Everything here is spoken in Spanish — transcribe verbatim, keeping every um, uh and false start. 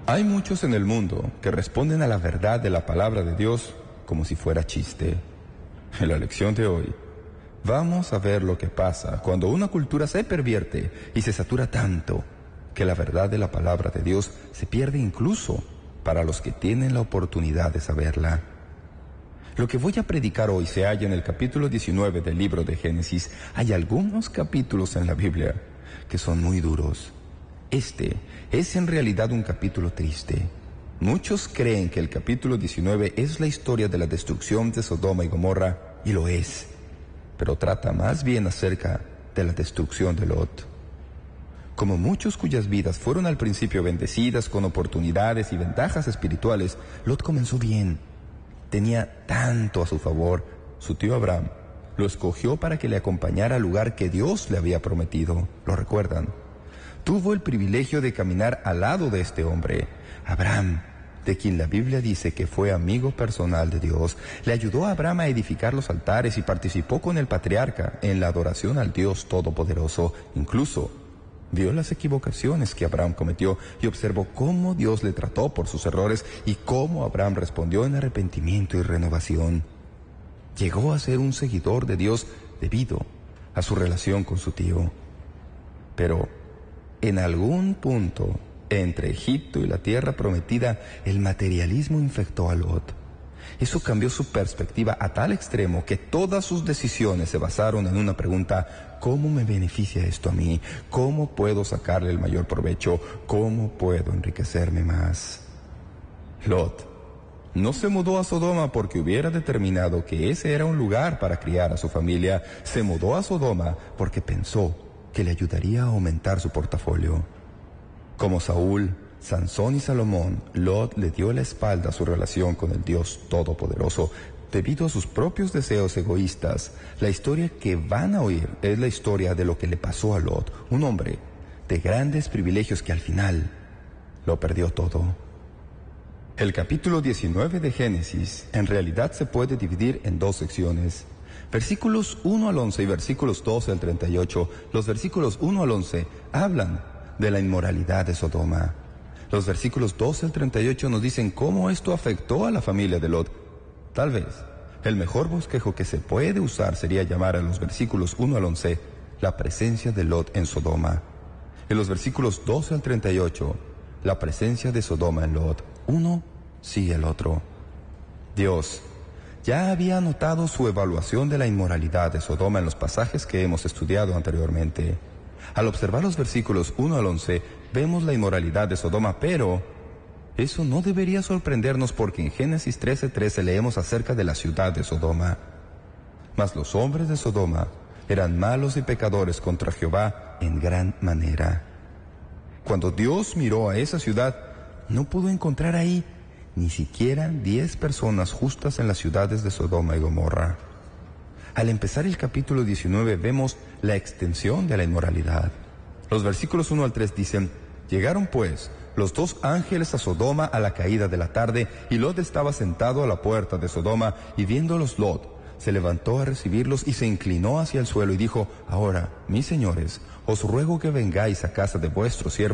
Hay muchos en el mundo que responden a la verdad de la palabra de Dios como si fuera chiste. En la lección de hoy, vamos a ver lo que pasa cuando una cultura se pervierte y se satura tanto que la verdad de la palabra de Dios se pierde incluso para los que tienen la oportunidad de saberla. Lo que voy a predicar hoy se halla en el capítulo diecinueve del libro de Génesis. Hay algunos capítulos en la Biblia que son muy duros. Este es en realidad un capítulo triste. Muchos creen que el capítulo diecinueve es la historia de la destrucción de Sodoma y Gomorra, y lo es, pero trata más bien acerca de la destrucción de Lot. Como muchos cuyas vidas fueron al principio bendecidas con oportunidades y ventajas espirituales, Lot comenzó bien. Tenía tanto a su favor. Su tío Abraham lo escogió para que le acompañara al lugar que Dios le había prometido. ¿Lo recuerdan? Tuvo el privilegio de caminar al lado de este hombre, Abraham, de quien la Biblia dice que fue amigo personal de Dios. Le ayudó a Abraham a edificar los altares y participó con el patriarca en la adoración al Dios Todopoderoso. Incluso vio las equivocaciones que Abraham cometió y observó cómo Dios le trató por sus errores y cómo Abraham respondió en arrepentimiento y renovación. Llegó a ser un seguidor de Dios debido a su relación con su tío. Pero en algún punto entre Egipto y la tierra prometida, el materialismo infectó a Lot. Eso cambió su perspectiva a tal extremo que todas sus decisiones se basaron en una pregunta: ¿cómo me beneficia esto a mí? ¿Cómo puedo sacarle el mayor provecho? ¿Cómo puedo enriquecerme más? Lot no se mudó a Sodoma porque hubiera determinado que ese era un lugar para criar a su familia. Se mudó a Sodoma porque pensó que le ayudaría a aumentar su portafolio. Como Saúl, Sansón y Salomón, Lot le dio la espalda a su relación con el Dios Todopoderoso debido a sus propios deseos egoístas. La historia que van a oír es la historia de lo que le pasó a Lot, un hombre de grandes privilegios que al final lo perdió todo. El capítulo diecinueve de Génesis en realidad se puede dividir en dos secciones. Versículos uno al once y versículos doce al treinta y ocho. Los versículos uno al once hablan de la inmoralidad de Sodoma. Los versículos doce al treinta y ocho nos dicen cómo esto afectó a la familia de Lot. Tal vez el mejor bosquejo que se puede usar sería llamar a los versículos uno al once la presencia de Lot en Sodoma. En los versículos doce al treinta y ocho, la presencia de Sodoma en Lot. Uno sigue al otro. Dios ya había notado su evaluación de la inmoralidad de Sodoma en los pasajes que hemos estudiado anteriormente. Al observar los versículos uno al once, vemos la inmoralidad de Sodoma, pero eso no debería sorprendernos porque en Génesis trece trece leemos acerca de la ciudad de Sodoma. Mas los hombres de Sodoma eran malos y pecadores contra Jehová en gran manera. Cuando Dios miró a esa ciudad, no pudo encontrar ahí ni siquiera diez personas justas en las ciudades de Sodoma y Gomorra. Al empezar el capítulo diecinueve vemos la extensión de la inmoralidad. Los versículos uno al tres dicen: llegaron pues los dos ángeles a Sodoma a la caída de la tarde, y Lot estaba sentado a la puerta de Sodoma, y viéndolos Lot se levantó a recibirlos y se inclinó hacia el suelo y dijo: ahora, mis señores, os ruego que vengáis a casa de vuestro siervo